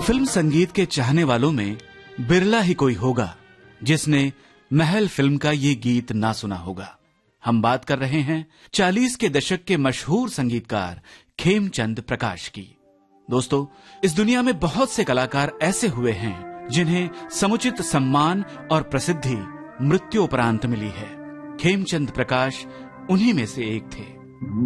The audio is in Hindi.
फिल्म संगीत के चाहने वालों में बिरला ही कोई होगा जिसने महल फिल्म का ये गीत ना सुना होगा। हम बात कर रहे हैं 40 के दशक के मशहूर संगीतकार खेमचंद प्रकाश की। दोस्तों, इस दुनिया में बहुत से कलाकार ऐसे हुए हैं जिन्हें समुचित सम्मान और प्रसिद्धि मृत्यु उपरांत मिली है। खेमचंद प्रकाश उन्हीं में से एक थे।